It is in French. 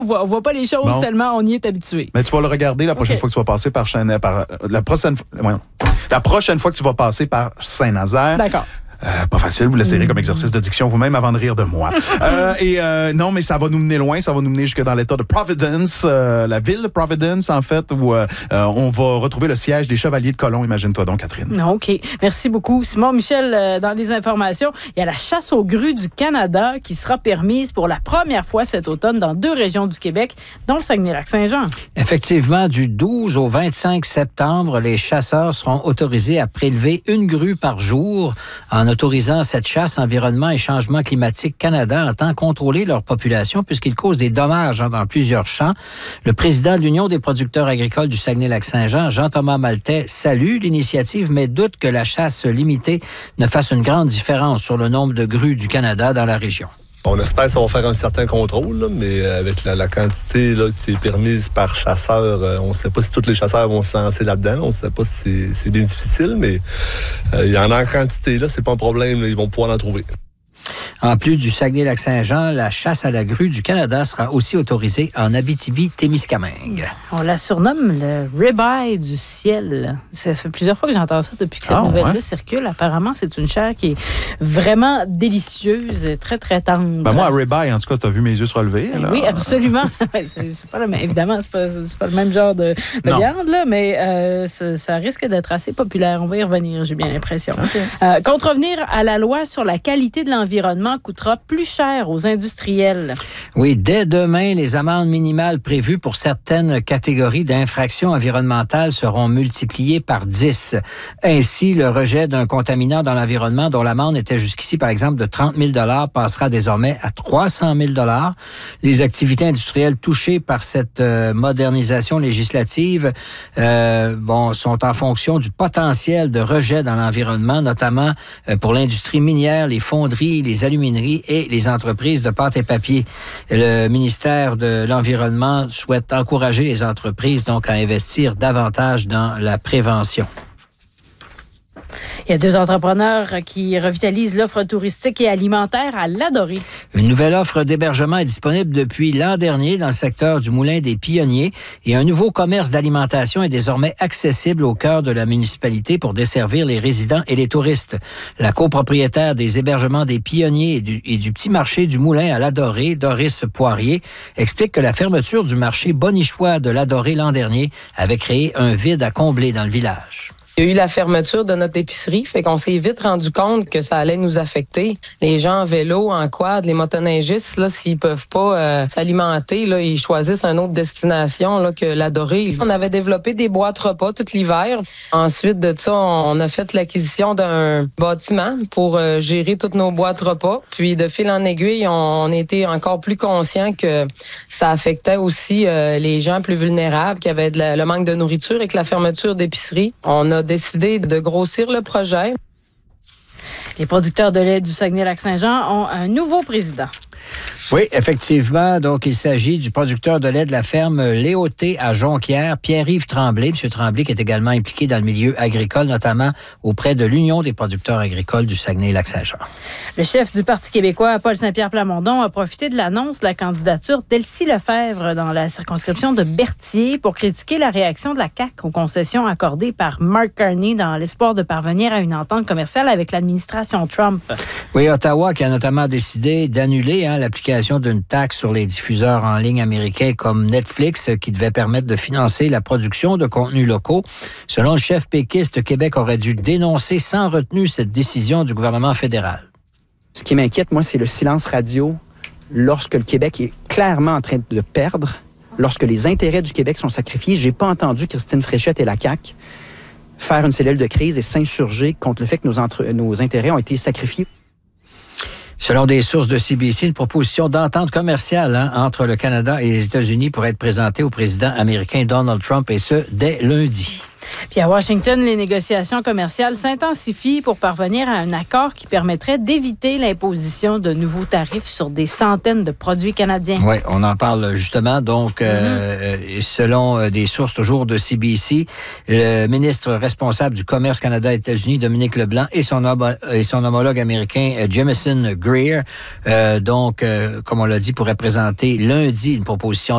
On voit pas les choses tellement on y est habitué. Mais tu vas le regarder la prochaine fois que tu vas passer par la prochaine fois que tu vas passer par Saint-Nazaire. D'accord. Pas facile, vous l'essayerez comme exercice de diction vous-même avant de rire de moi. Non, mais ça va nous mener loin, ça va nous mener jusque dans l'État de Providence, la ville de Providence, en fait, où on va retrouver le siège des Chevaliers de Colomb, imagine-toi donc, Catherine. OK. Merci beaucoup. Simon Michel, dans les informations, il y a la chasse aux grues du Canada qui sera permise pour la première fois cet automne dans 2 régions du Québec, dont le Saguenay-Lac-Saint-Jean. Effectivement, du 12 au 25 septembre, les chasseurs seront autorisés à prélever 1 grue par jour en autorisant cette chasse, Environnement et Changement climatique Canada entend contrôler leur population puisqu'ils causent des dommages dans plusieurs champs. Le président de l'Union des producteurs agricoles du Saguenay-Lac-Saint-Jean, Jean-Thomas Maltais, salue l'initiative, mais doute que la chasse limitée ne fasse une grande différence sur le nombre de grues du Canada dans la région. On espère que ça va faire un certain contrôle, là, mais avec la quantité là, qui est permise par chasseur, on ne sait pas si tous les chasseurs vont se lancer là-dedans. On ne sait pas si c'est bien difficile, mais il y en a en quantité, là, c'est pas un problème, là, ils vont pouvoir en trouver. En plus du Saguenay-Lac-Saint-Jean, la chasse à la grue du Canada sera aussi autorisée en Abitibi-Témiscamingue. On la surnomme le ribeye du ciel. Ça fait plusieurs fois que j'entends ça depuis que cette nouvelle-là circule. Apparemment, c'est une chair qui est vraiment délicieuse, très, très tendre. Ben moi, à ribeye, en tout cas, tu as vu mes yeux se relever. Là. Oui, absolument. C'est pas évidemment, c'est pas le même genre de viande, là, mais ça risque d'être assez populaire. On va y revenir, j'ai bien l'impression. Okay. Contrevenir à la loi sur la qualité de l'environnement coûtera plus cher aux industriels. Oui, dès demain, les amendes minimales prévues pour certaines catégories d'infractions environnementales seront multipliées par 10. Ainsi, le rejet d'un contaminant dans l'environnement dont l'amende était jusqu'ici, par exemple, de 30 000 $ passera désormais à 300 000 $. Les activités industrielles touchées par cette modernisation législative sont en fonction du potentiel de rejet dans l'environnement, notamment pour l'industrie minière, les fonderies, les alumineries et les entreprises de pâte et papier. Le ministère de l'Environnement souhaite encourager les entreprises donc à investir davantage dans la prévention. Il y a 2 entrepreneurs qui revitalisent l'offre touristique et alimentaire à l'Adoré. Une nouvelle offre d'hébergement est disponible depuis l'an dernier dans le secteur du Moulin des Pionniers et un nouveau commerce d'alimentation est désormais accessible au cœur de la municipalité pour desservir les résidents et les touristes. La copropriétaire des hébergements des Pionniers et du petit marché du Moulin à l'Adoré, Doris Poirier, explique que la fermeture du marché Bonichois de l'Adoré l'an dernier avait créé un vide à combler dans le village. Il y a eu la fermeture de notre épicerie, fait qu'on s'est vite rendu compte que ça allait nous affecter. Les gens en vélo, en quad, les motoneigistes, là, s'ils peuvent pas s'alimenter, là, ils choisissent une autre destination là, que l'Adoré. On avait développé des boîtes repas tout l'hiver. Ensuite de ça, on a fait l'acquisition d'un bâtiment pour gérer toutes nos boîtes repas. Puis de fil en aiguille, on était encore plus conscients que ça affectait aussi les gens plus vulnérables qui avaient le manque de nourriture avec la fermeture d'épicerie. On a décidé de grossir le projet. Les producteurs de lait du Saguenay-Lac-Saint-Jean ont un nouveau président. Oui, effectivement. Donc, il s'agit du producteur de lait de la ferme Léoté à Jonquière, Pierre-Yves Tremblay. M. Tremblay qui est également impliqué dans le milieu agricole, notamment auprès de l'Union des producteurs agricoles du Saguenay-Lac-Saint-Jean. Le chef du Parti québécois, Paul Saint-Pierre Plamondon, a profité de l'annonce de la candidature d'Elsie Lefebvre dans la circonscription de Berthier pour critiquer la réaction de la CAQ aux concessions accordées par Mark Carney dans l'espoir de parvenir à une entente commerciale avec l'administration Trump. Oui, Ottawa qui a notamment décidé d'annuler l'application d'une taxe sur les diffuseurs en ligne américains comme Netflix qui devait permettre de financer la production de contenus locaux. Selon le chef péquiste, Québec aurait dû dénoncer sans retenue cette décision du gouvernement fédéral. Ce qui m'inquiète, moi, c'est le silence radio lorsque le Québec est clairement en train de perdre, lorsque les intérêts du Québec sont sacrifiés. J'ai pas entendu Christine Fréchette et la CAQ faire une cellule de crise et s'insurger contre le fait que nos intérêts ont été sacrifiés. Selon des sources de CBC, une proposition d'entente commerciale entre le Canada et les États-Unis pourrait être présentée au président américain Donald Trump, et ce, dès lundi. Puis à Washington, les négociations commerciales s'intensifient pour parvenir à un accord qui permettrait d'éviter l'imposition de nouveaux tarifs sur des centaines de produits canadiens. Oui, on en parle justement. Donc, selon des sources toujours de CBC, le ministre responsable du commerce Canada-États-Unis, Dominique Leblanc, et son homologue américain, Jamieson Greer, comme on l'a dit, pourrait présenter lundi une proposition